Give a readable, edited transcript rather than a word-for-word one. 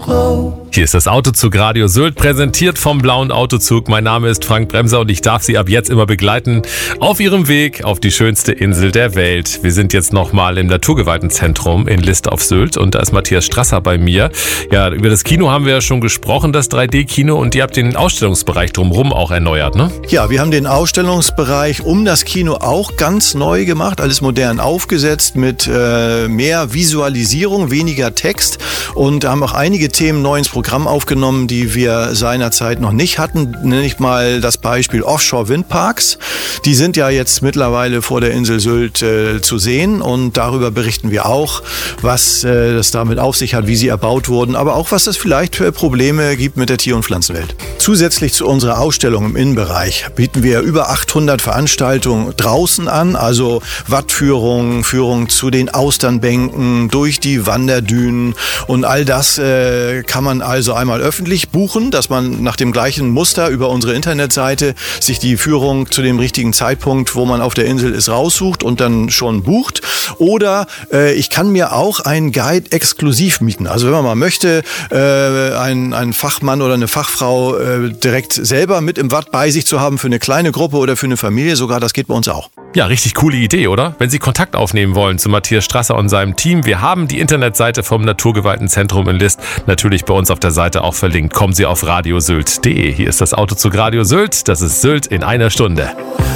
Hier ist das Autozug Radio Sylt, präsentiert vom Blauen Autozug. Mein Name ist Frank Bremser und ich darf Sie ab jetzt immer begleiten auf Ihrem Weg auf die schönste Insel der Welt. Wir sind jetzt nochmal im Naturgewaltenzentrum in List auf Sylt und da ist Matthias Strasser bei mir. Ja, über das Kino haben wir ja schon gesprochen, das 3D-Kino, und ihr habt den Ausstellungsbereich drumherum auch erneuert, ne? Ja, wir haben den Ausstellungsbereich um das Kino auch ganz neu gemacht, alles modern aufgesetzt mit mehr Visualisierung, weniger Text, und haben auch einige Themen neu ins Programm aufgenommen, die wir seinerzeit noch nicht hatten. Nenne ich mal das Beispiel Offshore-Windparks. Die sind ja jetzt mittlerweile vor der Insel Sylt zu sehen, und darüber berichten wir auch, was das damit auf sich hat, wie sie erbaut wurden, aber auch, was es vielleicht für Probleme gibt mit der Tier- und Pflanzenwelt. Zusätzlich zu unserer Ausstellung im Innenbereich bieten wir über 800 Veranstaltungen draußen an, also Wattführungen, Führungen zu den Austernbänken, durch die Wanderdünen, und all das kann man also einmal öffentlich buchen, dass man nach dem gleichen Muster über unsere Internetseite sich die Führung zu dem richtigen Zeitpunkt, wo man auf der Insel ist, raussucht und dann schon bucht. Oder ich kann mir auch einen Guide exklusiv mieten. Also wenn man mal möchte, einen Fachmann oder eine Fachfrau direkt selber mit im Watt bei sich zu haben für eine kleine Gruppe oder für eine Familie, sogar das geht bei uns auch. Ja, richtig coole Idee, oder? Wenn Sie Kontakt aufnehmen wollen zu Matthias Strasser und seinem Team, wir haben die Internetseite vom Naturgewaltenzentrum in List natürlich bei uns auf der Seite auch verlinkt. Kommen Sie auf radiosylt.de. Hier ist das Autozug Radio Sylt. Das ist Sylt in einer Stunde.